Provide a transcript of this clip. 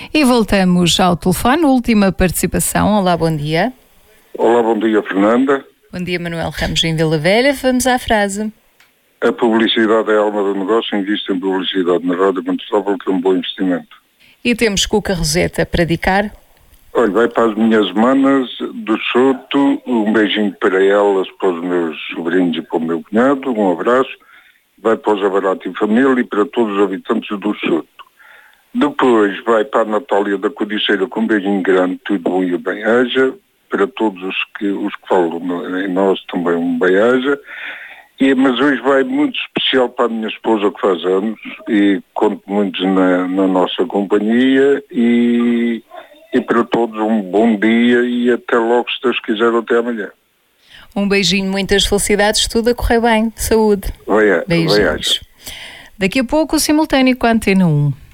E voltamos ao telefone, última participação. Olá, bom dia. Olá, bom dia, Fernanda. Bom dia, Manuel Ramos em Vila Velha. Vamos à frase. A publicidade é a alma do negócio, invista em publicidade na rádio Montestável, que é um bom investimento. E temos Cuca Roseta para dedicar? Olha, vai para as minhas manas do Soto, um beijinho para elas, para os meus sobrinhos e para o meu cunhado, um abraço. Vai para os Abarate e família e para todos os habitantes do Soto. Depois vai para a Natália da Codiceira com um beijinho grande, tudo bom e bem-aja. Para todos os que falam em nós também um bem-aja. Mas hoje vai muito especial para a minha esposa que faz anos e conto muito na nossa companhia e para todos um bom dia e até logo, se Deus quiser, até amanhã. Um beijinho, muitas felicidades, tudo a correr bem, saúde. Beijinhos. Daqui a pouco o simultâneo com a Antena 1.